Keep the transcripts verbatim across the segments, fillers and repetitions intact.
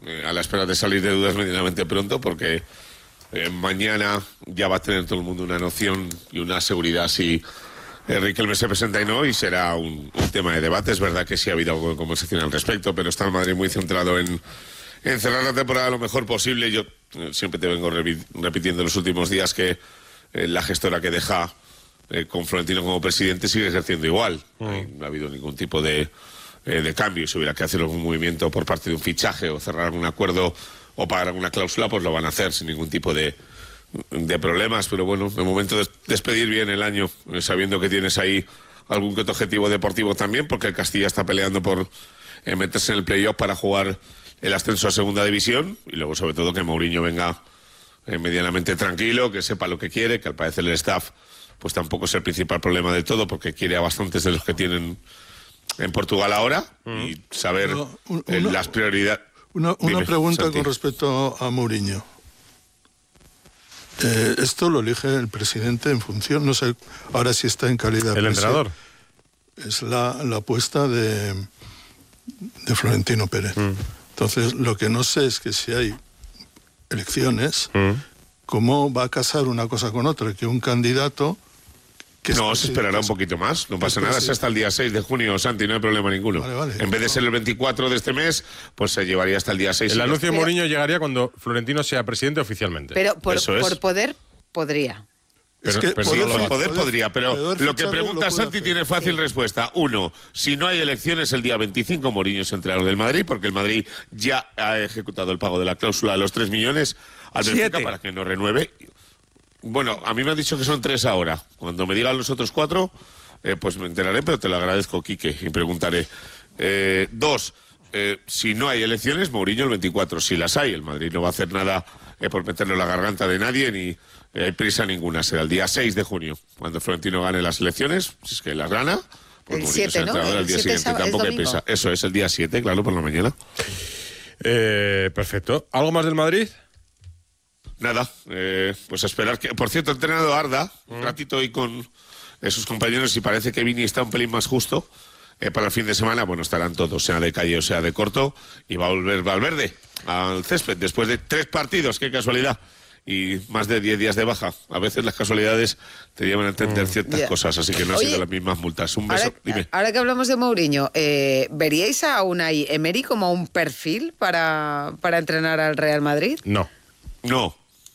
eh, a la espera de salir de dudas medianamente pronto, porque eh, mañana ya va a tener todo el mundo una noción y una seguridad si eh, Riquelme se presenta y no, y será un, un tema de debate. Es verdad que sí ha habido algo de conversación al respecto, pero está el Madrid muy centrado en, en cerrar la temporada lo mejor posible. Yo eh, siempre te vengo repi- repitiendo en los últimos días que eh, la gestora que deja eh, con Florentino como presidente sigue ejerciendo igual. Mm. Eh, no ha habido ningún tipo de, eh, de cambio. Si hubiera que hacer algún movimiento por parte de un fichaje o cerrar un acuerdo o pagar alguna cláusula, pues lo van a hacer sin ningún tipo de, de problemas. Pero bueno, de momento des- despedir bien el año, eh, sabiendo que tienes ahí algún que otro objetivo deportivo también, porque el Castilla está peleando por eh, meterse en el playoff para jugar el ascenso a segunda división, y luego sobre todo que Mourinho venga eh, medianamente tranquilo, que sepa lo que quiere, que al parecer el staff pues tampoco es el principal problema de todo, porque quiere a bastantes de los que tienen en Portugal ahora, mm. y saber no, un, eh, una, las prioridades. Una, una Dime, pregunta Santi. Con respecto a Mourinho. Eh, esto lo elige el presidente en función, no sé ahora si está en calidad de... ¿El entrenador? Es la, la apuesta de, de Florentino Pérez. Mm. Entonces, lo que no sé es que si hay elecciones, mm. ¿cómo va a casar una cosa con otra? Que un candidato... Que no, se esperará un poquito más, no pasa nada, es hasta el día seis de junio, Santi, no hay problema ninguno. Vale, vale, en vez de ser el veinticuatro de este mes, pues se llevaría hasta el día seis. El anuncio de Mourinho llegaría cuando Florentino sea presidente oficialmente. Pero por, Eso es. por poder, podría. Pero, es que pero poder, sí, poder, poder podría, pero poder lo que pregunta lo Santi hacer. tiene fácil sí. respuesta. Uno, si no hay elecciones el día veinticinco, Mourinho es entrenador del Madrid, porque el Madrid ya ha ejecutado el pago de la cláusula de los tres millones al Benfica para que no renueve. Bueno, a mí me han dicho que son tres ahora. Cuando me digan los otros cuatro, eh, pues me enteraré, pero te lo agradezco, Quique, y preguntaré. Eh, dos, eh, si no hay elecciones, Mourinho el veinticuatro. Si las hay, el Madrid no va a hacer nada eh, por meterle en la garganta de nadie, ni eh, hay prisa ninguna. Será el día seis de junio, cuando Florentino gane las elecciones, si es que las gana. Pues el siete, ¿no? El, el día siguiente tampoco hay prisa. Eso es, el día siete, claro, por la mañana. Eh, perfecto. ¿Algo más del Madrid? Nada, eh, pues a esperar que... Por cierto, he entrenado a Arda un ratito hoy con eh, sus compañeros y parece que Vini está un pelín más justo eh, para el fin de semana. Bueno, estarán todos, sea de calle o sea de corto, y va a volver Valverde al césped después de tres partidos, qué casualidad, y más de diez días de baja. A veces las casualidades te llevan a entender ciertas yeah. cosas, así que no han sido las mismas multas. Un beso, ahora, dime. Ahora que hablamos de Mourinho, eh, ¿veríais a Unai Emery como un perfil para, para entrenar al Real Madrid? No. No.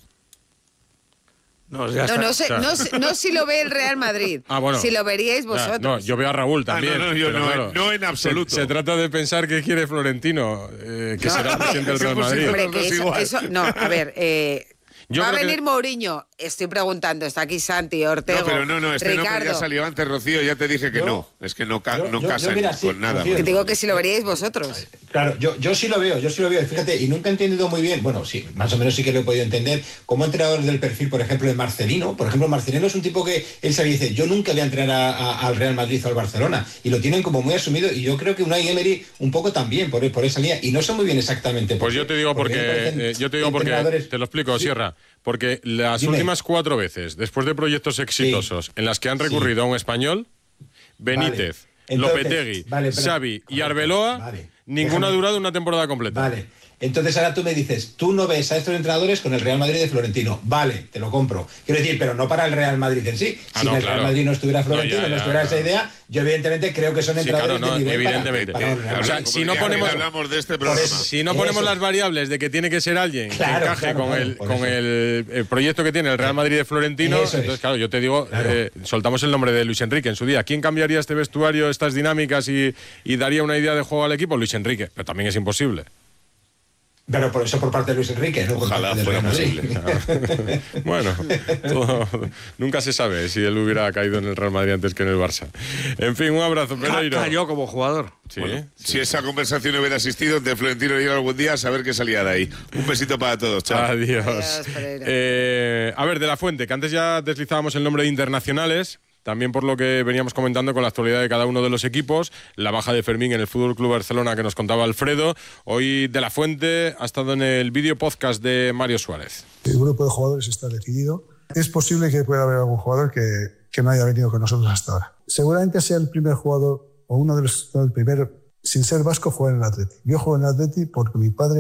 No, no, no, sé, o sea... no, no si lo ve el Real Madrid. Ah, bueno. Si lo veríais vosotros. No, yo veo a Raúl también. Ah, no, no, yo no, claro, no en absoluto. Se, se trata de pensar qué quiere Florentino, eh, que no, será el presidente del Real Madrid. Hombre, que eso, eso, no, a ver, eh, Yo va a venir que... Mourinho. Estoy preguntando, está aquí Santi, Ortega. No, pero no, no, este Ricardo. nombre ya salió antes, Rocío, ya te dije que yo, no. Es que no, ca yo, no yo, casan yo, mira, sí, con nada. Rocío, que digo que si lo veríais vosotros. Claro, yo, yo sí lo veo, yo sí lo veo. Fíjate, y nunca he entendido muy bien, bueno, sí, más o menos sí que lo he podido entender, como entrenador del perfil, por ejemplo, de Marcelino. Por ejemplo, Marcelino es un tipo que él sabía, dice, yo nunca voy a entrenar a, a, al Real Madrid o al Barcelona. Y lo tienen como muy asumido, y yo creo que Unai Emery un poco también, por, por esa línea. Y no sé muy bien exactamente por Pues yo te digo porque, porque eh, yo te digo porque, te lo explico, sí. Sierra. Porque las Dime. últimas cuatro veces, después de proyectos exitosos sí. en las que han recurrido sí. a un español, Benítez, vale. Entonces, Lopetegui, vale, pero, Xavi y Arbeloa, vale. ninguna ha durado una temporada completa. Vale. Entonces ahora tú me dices, tú no ves a estos entrenadores con el Real Madrid de Florentino. Vale, te lo compro. Quiero decir, pero no para el Real Madrid en sí. Ah, si no, en el claro. Real Madrid no estuviera Florentino, no, ya, ya, no estuviera claro. esa idea, yo evidentemente creo que son entrenadores sí, claro, no, de nivel evidentemente. para, para o sea, si no ponemos, hablamos de este programa. si no ponemos las variables de que tiene que ser alguien claro, que encaje claro, con, claro, el, con el, el proyecto que tiene el Real Madrid de Florentino, eso entonces es. claro, yo te digo, claro. eh, soltamos el nombre de Luis Enrique en su día. ¿Quién cambiaría este vestuario, estas dinámicas y, y daría una idea de juego al equipo? Luis Enrique, pero también es imposible. Pero por eso por parte de Luis Enrique, ¿no? Ojalá fuera posible. Bueno, todo, nunca se sabe si él hubiera caído en el Real Madrid antes que en el Barça. En fin, un abrazo, Pereiro. Cayó como jugador. Sí, bueno, sí. Si esa conversación hubiera existido entre Florentino y yo algún día, a saber qué salía de ahí. Un besito para todos, chao. Adiós. Adiós, eh, a ver, de la Fuente, que antes ya deslizábamos el nombre de internacionales. También por lo que veníamos comentando con la actualidad de cada uno de los equipos, la baja de Fermín en el F C Barcelona que nos contaba Alfredo. Hoy De la Fuente ha estado en el vídeo podcast de Mario Suárez. El grupo de jugadores está decidido. Es posible que pueda haber algún jugador que, que no haya venido con nosotros hasta ahora. Seguramente sea el primer jugador, o uno de los, el primer, sin ser vasco, jugar en el Atleti. Yo juego en el Atleti porque mi padre